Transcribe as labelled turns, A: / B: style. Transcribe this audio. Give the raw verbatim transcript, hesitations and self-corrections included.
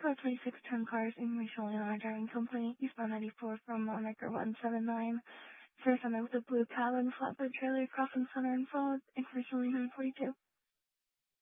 A: code twenty-six ten cars in Rachel Leonard Driving Company, eastbound ninety-four from Moniker one seven nine. Service on with a blue cabin, flatbed trailer, crossing center and followed, information nine forty-two.